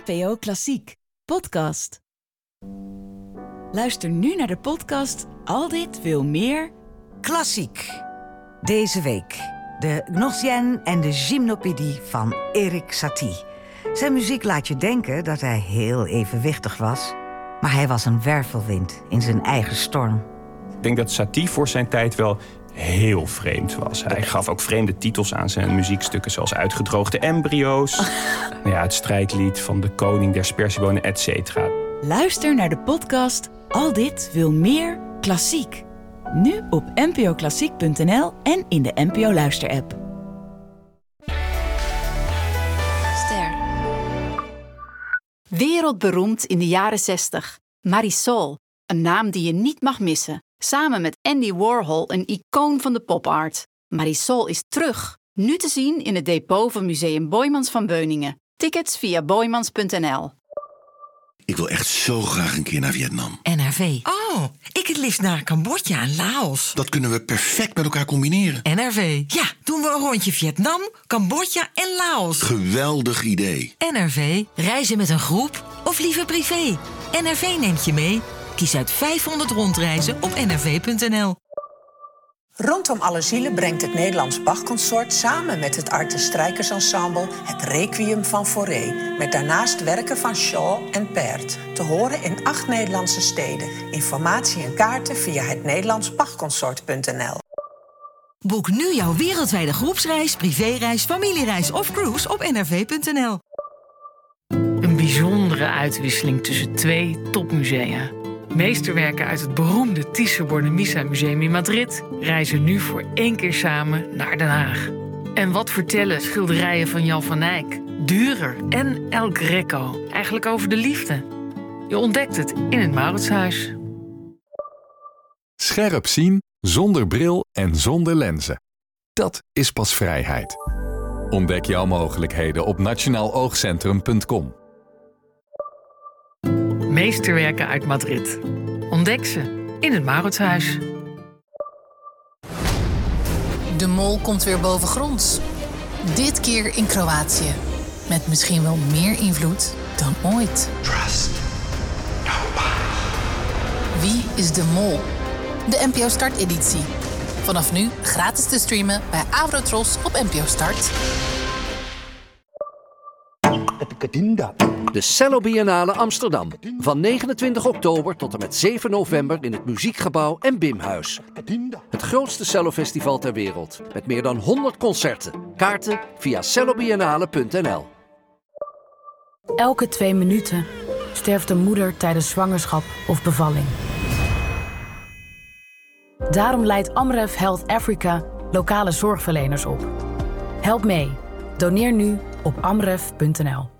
NPO Klassiek podcast. Luister nu naar de podcast Al dit veel meer Klassiek. Deze week de Gnossienne en de Gymnopédie van Erik Satie. Zijn muziek laat je denken dat hij heel evenwichtig was, maar hij was een wervelwind in zijn eigen storm. Ik denk dat Satie voor zijn tijd wel heel vreemd was. Hij gaf ook vreemde titels aan zijn muziekstukken, zoals Uitgedroogde embryo's, het strijdlied van de koning der sperziebonen, etc. Luister naar de podcast Al dit veel meer Klassiek. Nu op npoklassiek.nl en in de NPO Luister-app. Ster. Wereldberoemd in de jaren 60. Marisol, een naam die je niet mag missen. Samen met Andy Warhol een icoon van de popart. Marisol is terug. Nu te zien in het depot van Museum Boijmans van Beuningen. Tickets via boijmans.nl. Ik wil echt zo graag een keer naar Vietnam. NRV. Oh, ik het liefst naar Cambodja en Laos. Dat kunnen we perfect met elkaar combineren. NRV. Ja, doen we een rondje Vietnam, Cambodja en Laos. Geweldig idee. NRV. Reizen met een groep of liever privé. NRV neemt je mee. Kies uit 500 rondreizen op nrv.nl. Rondom alle zielen brengt het Nederlands Bach-consort samen met het Arte Strijkersensemble het Requiem van Fauré, met daarnaast werken van Shaw en Pärt, te horen in 8 Nederlandse steden. Informatie en kaarten via het Nederlandsbachconsort.nl. Boek nu jouw wereldwijde groepsreis, privéreis, familiereis of cruise op nrv.nl. Een bijzondere uitwisseling tussen 2 topmusea. Meesterwerken uit het beroemde Thyssen-Bornemisza Museum in Madrid reizen nu voor 1 keer samen naar Den Haag. En wat vertellen schilderijen van Jan van Eyck, Dürer en El Greco eigenlijk over de liefde? Je ontdekt het in het Mauritshuis. Scherp zien, zonder bril en zonder lenzen. Dat is pas vrijheid. Ontdek jouw mogelijkheden op nationaaloogcentrum.com. Meesterwerken uit Madrid. Ontdek ze in het Mauritshuis. De mol komt weer bovengronds. Dit keer in Kroatië. Met misschien wel meer invloed dan ooit. Trust nobody. Wie is de mol? De NPO Start editie. Vanaf nu gratis te streamen bij Avrotros op NPO Start. De Cello Biennale Amsterdam. Van 29 oktober tot en met 7 november in het Muziekgebouw en Bimhuis. Het grootste cellofestival ter wereld. Met meer dan 100 concerten. Kaarten via cellobiennale.nl. Elke 2 minuten sterft een moeder tijdens zwangerschap of bevalling. Daarom leidt Amref Health Africa lokale zorgverleners op. Help mee. Doneer nu op amref.nl.